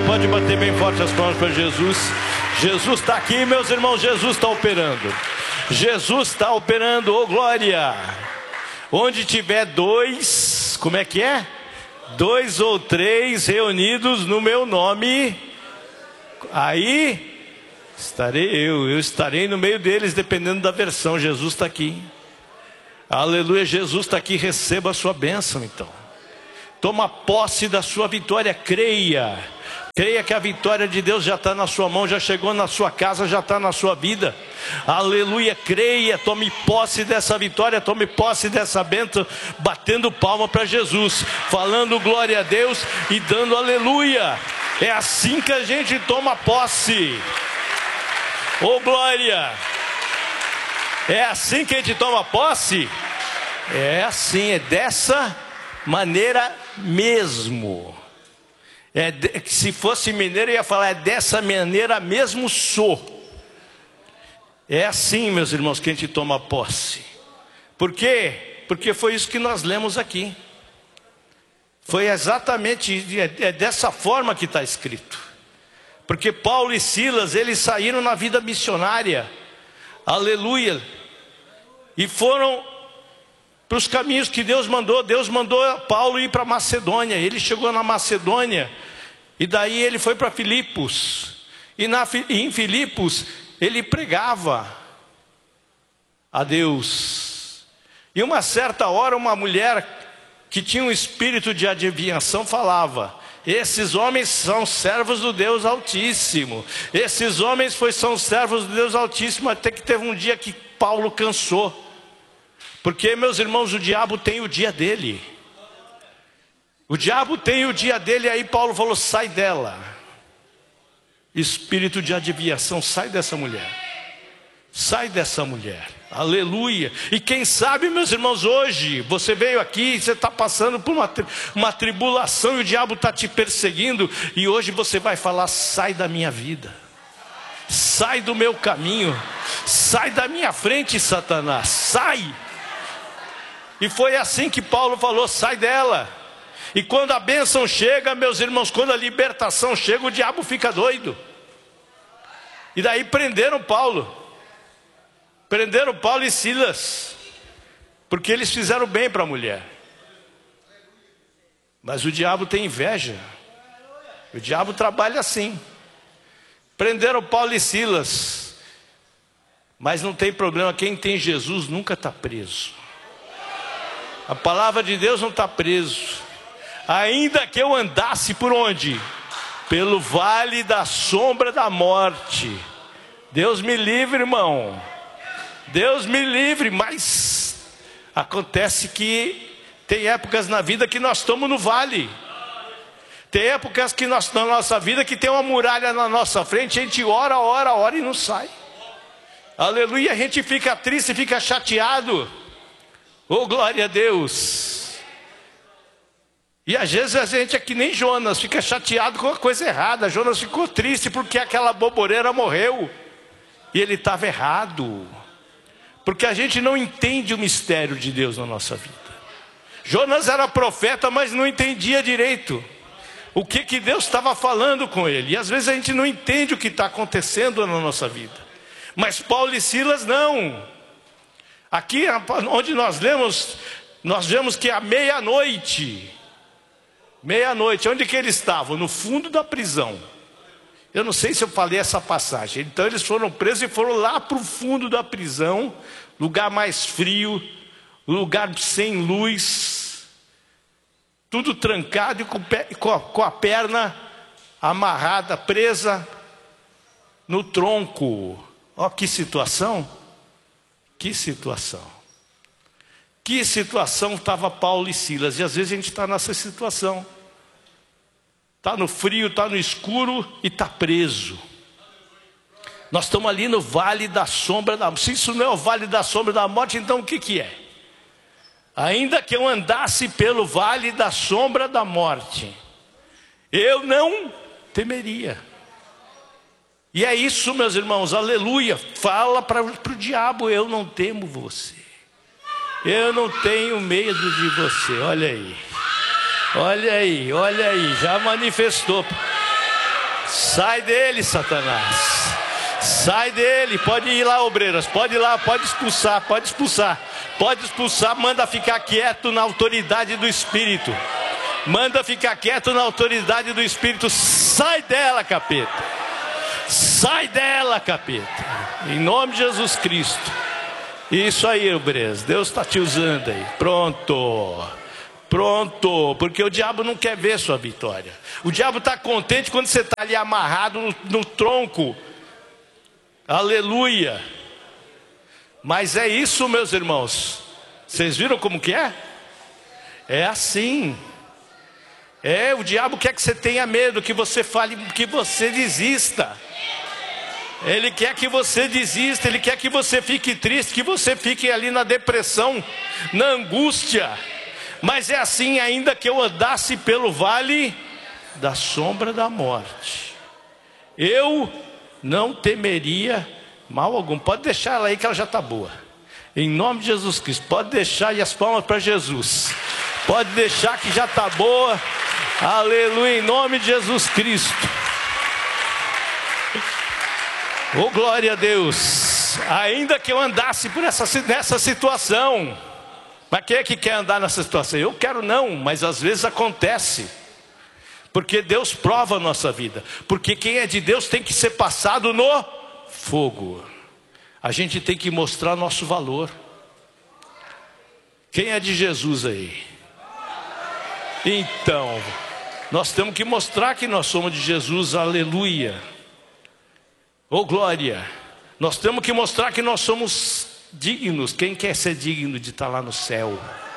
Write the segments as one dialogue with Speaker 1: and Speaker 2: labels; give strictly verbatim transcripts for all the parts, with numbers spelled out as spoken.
Speaker 1: Pode bater bem forte as palmas para Jesus. Jesus está aqui, meus irmãos. Jesus está operando. Jesus está operando, ô glória. Onde tiver dois, como é que é? Dois ou três reunidos no meu nome, aí estarei eu, eu estarei no meio deles, dependendo da versão. Jesus está aqui. Aleluia, Jesus está aqui. Receba a sua bênção então. Toma posse da sua vitória, creia. Creia que a vitória de Deus já está na sua mão, já chegou na sua casa, já está na sua vida. Aleluia, creia, tome posse dessa vitória, tome posse dessa bênção, batendo palma para Jesus, falando glória a Deus e dando aleluia. É assim que a gente toma posse. Ô glória! É assim que a gente toma posse? É assim, é dessa maneira mesmo. É de, se fosse mineiro, eu ia falar, é dessa maneira mesmo sou. É assim, meus irmãos, que a gente toma posse. Por quê? Porque foi isso que nós lemos aqui. Foi exatamente, é, é dessa forma que está escrito. Porque Paulo e Silas, eles saíram na vida missionária. Aleluia. E foram para os caminhos que Deus mandou. Deus mandou Paulo ir para Macedônia. Ele chegou na Macedônia e daí ele foi para Filipos. E, na, e em Filipos ele pregava a Deus. E uma certa hora uma mulher que tinha um espírito de adivinhação falava: esses homens são servos do Deus Altíssimo. Esses homens foi, são servos do Deus Altíssimo. Até que teve um dia que Paulo cansou. Porque, meus irmãos, o diabo tem o dia dele. O diabo tem o dia dele. Aí Paulo falou: sai dela. Espírito de adivinhação, sai dessa mulher. Sai dessa mulher. Aleluia. E quem sabe, meus irmãos, hoje você veio aqui, você está passando por uma, uma tribulação e o diabo está te perseguindo. E hoje você vai falar: sai da minha vida. Sai do meu caminho. Sai da minha frente, Satanás. Sai. E foi assim que Paulo falou: sai dela. E quando a bênção chega, meus irmãos, quando a libertação chega, o diabo fica doido. E daí prenderam Paulo. Prenderam Paulo e Silas, porque eles fizeram bem para a mulher. Mas o diabo tem inveja. O diabo trabalha assim. Prenderam Paulo e Silas. Mas não tem problema, quem tem Jesus nunca está preso. A palavra de Deus não está preso. Ainda que eu andasse por onde? Pelo vale da sombra da morte. Deus me livre, irmão. Deus me livre. Mas acontece que tem épocas na vida que nós estamos no vale. Tem épocas que nós, na nossa vida que tem uma muralha na nossa frente. A gente ora, ora, ora e não sai. Aleluia, a gente fica triste, fica chateado. Oh, glória a Deus. E às vezes a gente é que nem Jonas, fica chateado com a coisa errada. Jonas ficou triste porque aquela boboreira morreu. E ele estava errado. Porque a gente não entende o mistério de Deus na nossa vida. Jonas era profeta, mas não entendia direito o que, que Deus estava falando com ele. E às vezes a gente não entende o que está acontecendo na nossa vida. Mas Paulo e Silas não. Aqui onde nós lemos, nós vemos que à meia-noite, meia-noite, onde que eles estavam? No fundo da prisão. Eu não sei se eu falei essa passagem. Então eles foram presos e foram lá para o fundo da prisão, lugar mais frio, lugar sem luz, tudo trancado e com, com, a, com a perna amarrada, presa no tronco. Ó, que situação. Que situação, que situação estava Paulo e Silas. E às vezes a gente está nessa situação. Está no frio, está no escuro e está preso. Nós estamos ali no vale da sombra da morte. Se isso não é o vale da sombra da morte, então o que, que é? Ainda que eu andasse pelo vale da sombra da morte, eu não temeria. E é isso, meus irmãos, aleluia. Fala para o diabo: eu não temo você. Eu não tenho medo de você. Olha aí. Olha aí, olha aí. Já manifestou. Sai dele, Satanás. Sai dele. Pode ir lá, obreiras. Pode ir lá, pode expulsar, pode expulsar. Pode expulsar, manda ficar quieto na autoridade do Espírito. Manda ficar quieto na autoridade do Espírito. Sai dela, capeta. Sai dela, capeta. Em nome de Jesus Cristo. Isso aí, obreiras. Deus está te usando aí. Pronto. Pronto, porque o diabo não quer ver sua vitória. O diabo está contente quando você está ali amarrado no, no tronco. Aleluia. Mas é isso, meus irmãos. Vocês viram como que é? É assim. É, o diabo quer que você tenha medo, que você fale, que você desista. Ele quer que você desista, ele quer que você fique triste, que você fique ali na depressão, na angústia. Mas é assim, ainda que eu andasse pelo vale da sombra da morte, eu não temeria mal algum. Pode deixar ela aí que ela já está boa. Em nome de Jesus Cristo, pode deixar, e as palmas para Jesus. Pode deixar que já está boa. Aleluia, em nome de Jesus Cristo. Oh, glória a Deus. Ainda que eu andasse por essa, nessa situação. Mas quem é que quer andar nessa situação? Eu quero não, mas às vezes acontece. Porque Deus prova a nossa vida. Porque quem é de Deus tem que ser passado no fogo. A gente tem que mostrar nosso valor. Quem é de Jesus aí? Então, nós temos que mostrar que nós somos de Jesus, aleluia. Oh glória. Nós temos que mostrar que nós somos dignos. Quem quer ser digno de estar lá no céu?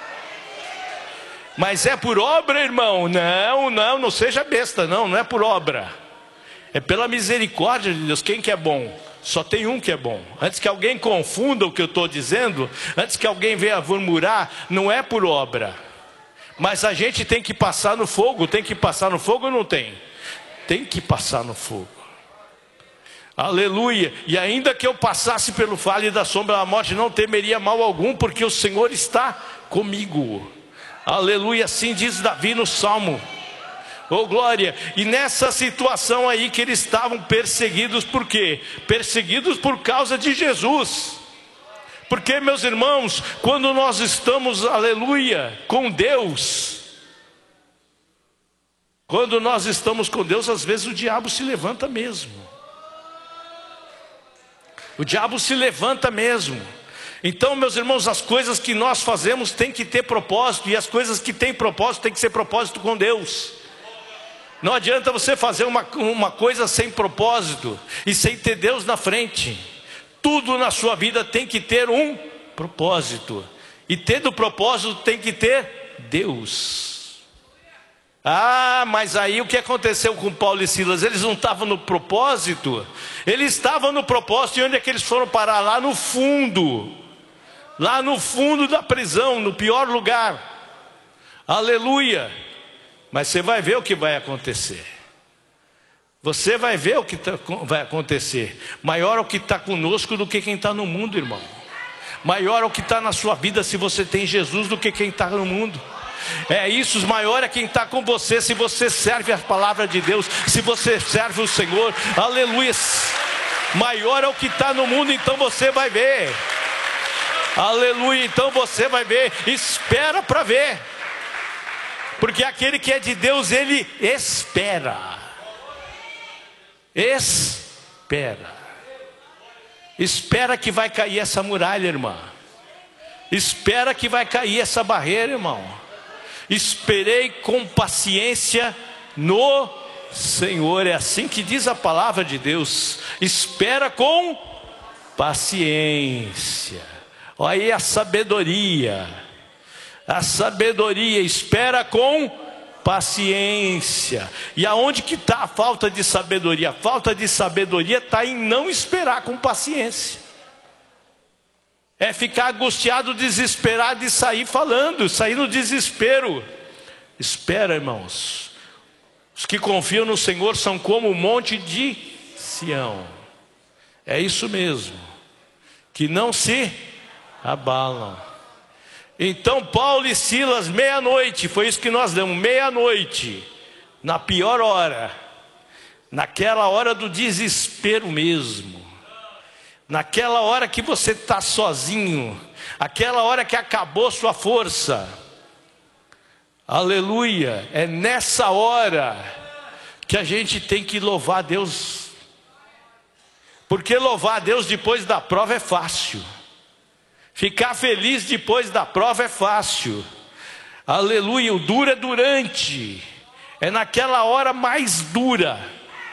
Speaker 1: Mas é por obra, irmão? Não, não, não seja besta, não, não é por obra. É pela misericórdia de Deus. Quem que é bom? Só tem um que é bom. Antes que alguém confunda o que eu estou dizendo, antes que alguém venha murmurar, não é por obra. Mas a gente tem que passar no fogo. Tem que passar no fogo ou não tem? Tem que passar no fogo. Aleluia. E ainda que eu passasse pelo vale da sombra da morte, não temeria mal algum, porque o Senhor está comigo. Aleluia, assim diz Davi no Salmo. Oh glória. E nessa situação aí que eles estavam perseguidos, por quê? Perseguidos por causa de Jesus. Porque, meus irmãos, quando nós estamos, aleluia, com Deus, quando nós estamos com Deus, às vezes o diabo se levanta mesmo. O diabo se levanta mesmo. Então, meus irmãos, as coisas que nós fazemos tem que ter propósito. E as coisas que têm propósito tem que ser propósito com Deus. Não adianta você fazer uma, uma coisa sem propósito e sem ter Deus na frente. Tudo na sua vida tem que ter um propósito. E tendo propósito tem que ter Deus. Ah, mas aí o que aconteceu com Paulo e Silas? Eles não estavam no propósito. Eles estavam no propósito. E onde é que eles foram parar? Lá no fundo. Lá no fundo da prisão, no pior lugar. Aleluia. Mas você vai ver o que vai acontecer. Você vai ver o que tá, vai acontecer. Maior é o que está conosco do que quem está no mundo, irmão. Maior é o que está na sua vida se você tem Jesus do que quem está no mundo. É isso, maior é quem está com você. Se você serve a palavra de Deus, se você serve o Senhor, aleluia. Maior é o que está no mundo, então você vai ver. Aleluia, então você vai ver. Espera para ver. Porque aquele que é de Deus, ele espera. Espera. Espera que vai cair essa muralha, irmã. Espera que vai cair essa barreira, irmão. Esperei com paciência no Senhor. É assim que diz a palavra de Deus. Espera com paciência. Olha aí a sabedoria. A sabedoria, espera com paciência. E aonde que está a falta de sabedoria? A falta de sabedoria está em não esperar com paciência. É ficar angustiado, desesperado e sair falando, sair no desespero. Espera, irmãos. Os que confiam no Senhor são como o monte de Sião. É isso mesmo. Que não se abalam. Então Paulo e Silas, meia-noite, foi isso que nós demos, meia-noite, na pior hora, naquela hora do desespero mesmo, naquela hora que você está sozinho, aquela hora que acabou sua força, aleluia, é nessa hora que a gente tem que louvar a Deus, porque louvar a Deus depois da prova é fácil, ficar feliz depois da prova é fácil, aleluia. O duro é durante, é naquela hora mais dura